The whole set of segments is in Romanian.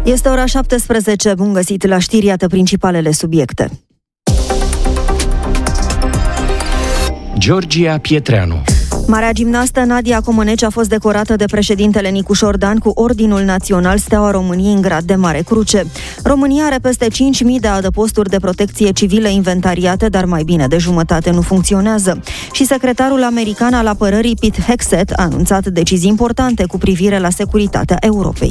Este ora 17, bun găsit la știri, iată principalele subiecte. Georgia Pietreanu. Marea gimnastă Nadia Comăneci a fost decorată de președintele Nicu Șordan cu Ordinul Național Steaua României în grad de Mare Cruce. România are peste 5.000 de adăposturi de protecție civilă inventariate, dar mai bine de jumătate nu funcționează. Și secretarul american al apărării Pete Hegseth a anunțat decizii importante cu privire la securitatea Europei.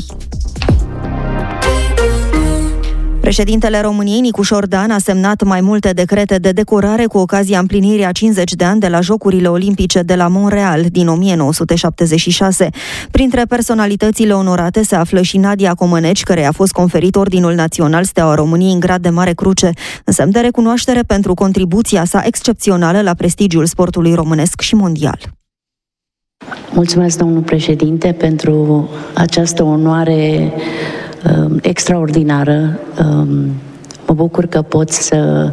Președintele României, Nicu Șordan, a semnat mai multe decrete de decorare cu ocazia împlinirii a 50 de ani de la Jocurile Olimpice de la Montreal din 1976. Printre personalitățile onorate se află și Nadia Comăneci, căreia a fost conferit Ordinul Național Steaua României în grad de Mare Cruce, în semn de recunoaștere pentru contribuția sa excepțională la prestigiul sportului românesc și mondial. Mulțumesc, domnul președinte, pentru această onoare extraordinară. Mă bucur că pot să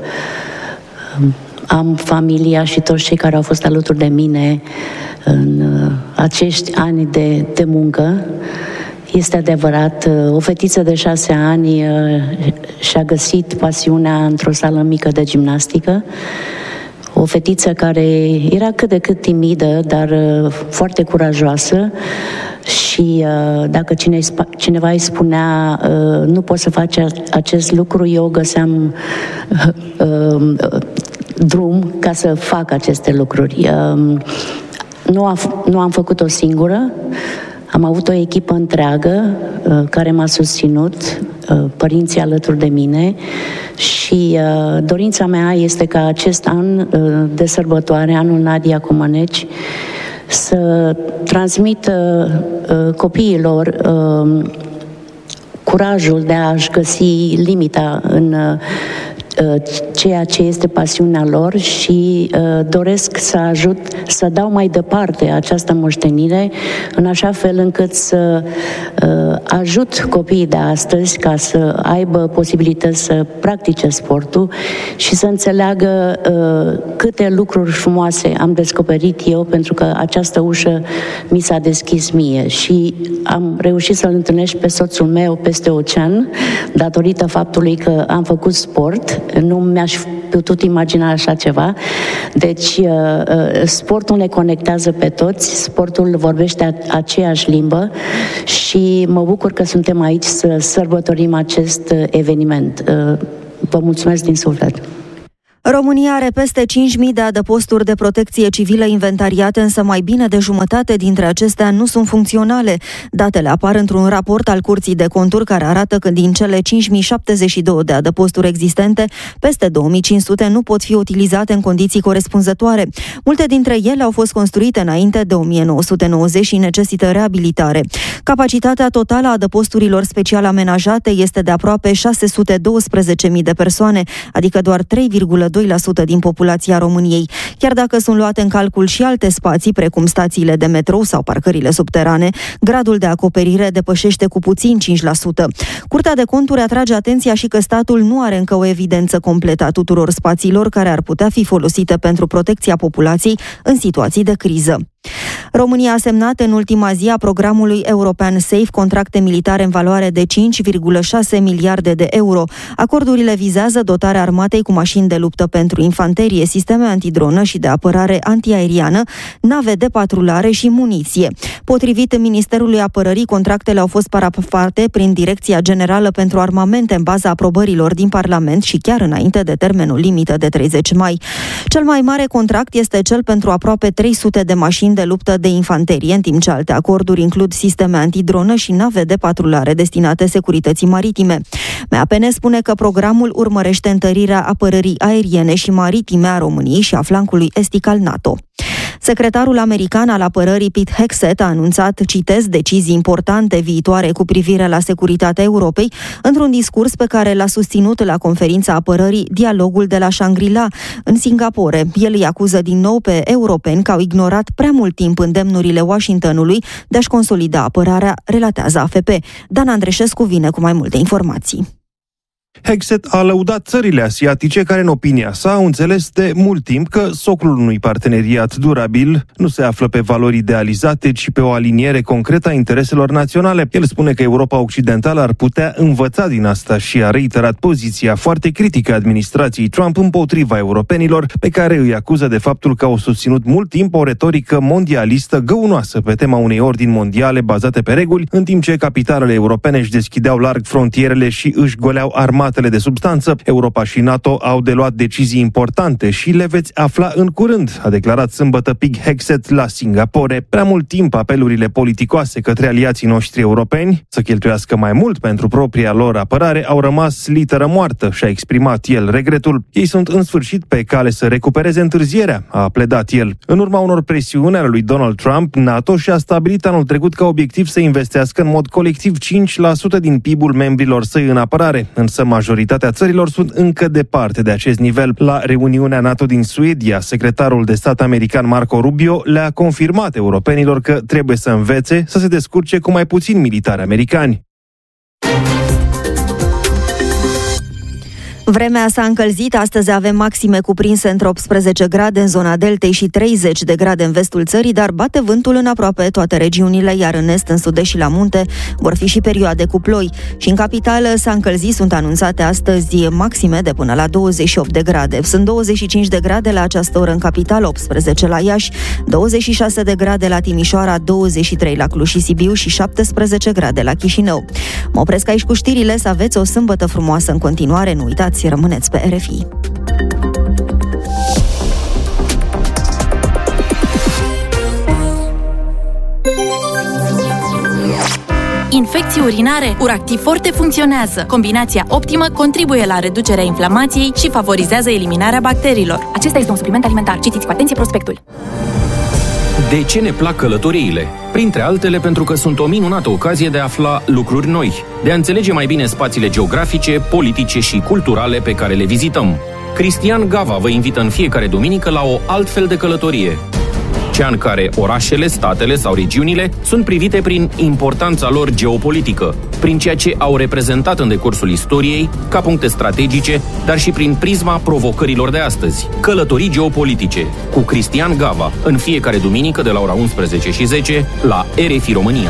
am familia și toți cei care au fost alături de mine în acești ani de muncă. Este adevărat, o fetiță de 6 ani și-a găsit pasiunea într-o sală mică de gimnastică. O fetiță care era cât de cât timidă, dar foarte curajoasă. Și dacă cineva îi spunea nu poți să faci acest lucru, eu găseam drum ca să fac aceste lucruri. Nu am făcut-o singură, am avut o echipă întreagă care m-a susținut, părinții alături de mine și dorința mea este ca acest an de sărbătoare, anul Nadia Comăneci, să transmită copiilor curajul de a-și găsi limita în ceea ce este pasiunea lor și doresc să ajut, să dau mai departe această moștenire în așa fel încât să ajut copiii de astăzi ca să aibă posibilități să practice sportul și să înțeleagă câte lucruri frumoase am descoperit eu, pentru că această ușă mi s-a deschis mie și am reușit să-l întâlnesc pe soțul meu peste ocean datorită faptului că am făcut sport. Nu mi-aș putut imagina așa ceva. Deci, sportul ne conectează pe toți, sportul vorbește aceeași limbă și mă bucur că suntem aici să sărbătorim acest eveniment. Vă mulțumesc din suflet! România are peste 5.000 de adăposturi de protecție civilă inventariate, însă mai bine de jumătate dintre acestea nu sunt funcționale. Datele apar într-un raport al Curții de Conturi care arată că din cele 5.072 de adăposturi existente, peste 2.500 nu pot fi utilizate în condiții corespunzătoare. Multe dintre ele au fost construite înainte de 1990 și necesită reabilitare. Capacitatea totală a adăposturilor special amenajate este de aproape 612.000 de persoane, adică doar 3,2% din populația României. Chiar dacă sunt luate în calcul și alte spații, precum stațiile de metrou sau parcările subterane, gradul de acoperire depășește cu puțin 5%. Curtea de Conturi atrage atenția și că statul nu are încă o evidență completă a tuturor spațiilor care ar putea fi folosite pentru protecția populației în situații de criză. România a semnat în ultima zi a programului european SAFE contracte militare în valoare de 5,6 miliarde de euro. Acordurile vizează dotarea armatei cu mașini de luptă pentru infanterie, sisteme antidronă și de apărare antiaeriană, nave de patrulare și muniție. Potrivit Ministerului Apărării, contractele au fost parafate prin Direcția Generală pentru Armamente în baza aprobărilor din Parlament și chiar înainte de termenul limită de 30 mai. Cel mai mare contract este cel pentru aproape 300 de mașini de luptă de infanterie, în timp ce alte acorduri includ sisteme antidronă și nave de patrulare destinate securității maritime. MAPN spune că programul urmărește întărirea apărării aeriene și maritime a României și a flancului estic al NATO. Secretarul american al apărării Pete Hegseth a anunțat, citez, decizii importante viitoare cu privire la securitatea Europei într-un discurs pe care l-a susținut la conferința apărării Dialogul de la Shangri-La în Singapore. El îi acuză din nou pe europeni că au ignorat prea mult timp îndemnurile Washingtonului de a-și consolida apărarea, relatează AFP. Dan Andreșescu vine cu mai multe informații. Hegseth a lăudat țările asiatice care, în opinia sa, au înțeles de mult timp că soclul unui parteneriat durabil nu se află pe valori idealizate, ci pe o aliniere concretă a intereselor naționale. El spune că Europa Occidentală ar putea învăța din asta și a reiterat poziția foarte critică a administrației Trump împotriva europenilor, pe care îi acuză de faptul că au susținut mult timp o retorică mondialistă găunoasă pe tema unei ordini mondiale bazate pe reguli, în timp ce capitalele europene își deschideau larg frontierele și își goleau armatele de substanță. Europa și NATO au de luat decizii importante și le veți afla în curând, a declarat sâmbătă Pete Hegseth la Singapore. Prea mult timp apelurile politicoase către aliații noștri europeni să cheltuiască mai mult pentru propria lor apărare au rămas literă moartă, și-a exprimat el regretul. Ei sunt în sfârșit pe cale să recupereze întârzierea, a pledat el. În urma unor presiuni ale lui Donald Trump, NATO și-a stabilit anul trecut ca obiectiv să investească în mod colectiv 5% din PIB-ul membrilor săi în apărare, însă majoritatea țărilor sunt încă departe de acest nivel. La reuniunea NATO din Suedia, secretarul de stat american Marco Rubio le-a confirmat europenilor că trebuie să învețe să se descurce cu mai puțini militari americani. Vremea s-a încălzit, astăzi avem maxime cuprinse între 18 grade în zona deltei și 30 de grade în vestul țării, dar bate vântul în aproape toate regiunile, iar în est, în sud-est și la munte vor fi și perioade cu ploi. Și în capitală s-a încălzit, sunt anunțate astăzi maxime de până la 28 de grade. Sunt 25 de grade la această oră în capitală, 18 la Iași, 26 de grade la Timișoara, 23 la Cluj și Sibiu și 17 grade la Chișinău. Mă opresc aici cu știrile, să aveți o sâmbătă frumoasă în continuare, nu uitați, rămâneți pe RFI. Infecții urinare, Uractiv Forte funcționează. Combinația optimă contribuie la reducerea inflamației și favorizează eliminarea bacteriilor. Acesta este un supliment alimentar. Citiți cu atenție prospectul. De ce ne plac călătoriile? Printre altele pentru că sunt o minunată ocazie de a afla lucruri noi, de a înțelege mai bine spațiile geografice, politice și culturale pe care le vizităm. Cristian Gava vă invită în fiecare duminică la o altfel de călătorie. Cea în care orașele, statele sau regiunile sunt privite prin importanța lor geopolitică, prin ceea ce au reprezentat în decursul istoriei, ca puncte strategice, dar și prin prisma provocărilor de astăzi. Călătorii geopolitice, cu Cristian Gava, în fiecare duminică de la ora 11:10 la RFI România.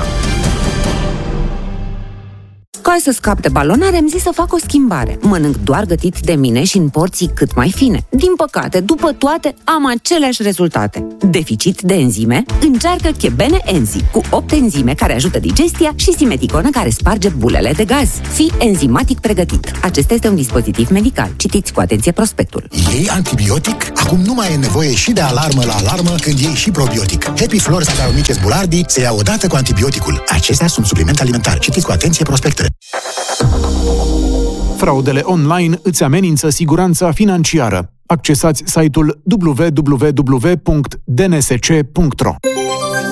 Ca să scap de balonare, am zis să fac o schimbare. Mănânc doar gătit de mine și în porții cât mai fine. Din păcate, după toate, am aceleași rezultate. Deficit de enzime? Încearcă Chebene Enzi, cu 8 enzime care ajută digestia și Simeticonă care sparge bulele de gaz. Fii enzimatic pregătit. Acesta este un dispozitiv medical. Citiți cu atenție prospectul. Iei antibiotic? Acum nu mai e nevoie și de alarmă la alarmă când iei și probiotic. Happy Flora Saccharomyces boulardii se ia odată cu antibioticul. Acestea sunt suplimente alimentare. Citiți cu atenție prospectele. Fraudele online îți amenință siguranța financiară. Accesați site-ul www.dnsc.ro.